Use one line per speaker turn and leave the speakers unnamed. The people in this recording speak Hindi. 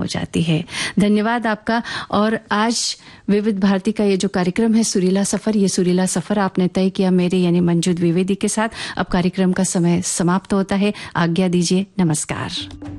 जाती है। धन्यवाद आपका। और आज विविध भारती का ये जो कार्यक्रम है सुरीला सफर, ये सुरीला सफर आपने तय किया मेरे यानी मंजू द्विवेदी के साथ। अब कार्यक्रम का समय समाप्त होता है, आज्ञा दीजिए, नमस्कार।